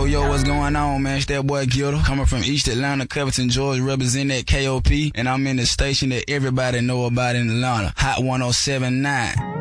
Yo, what's going on, man? It's that boy Gilda, coming from East Atlanta, Covington, Georgia, representing that KOP, and I'm in the station that everybody know about in Atlanta, Hot 107.9.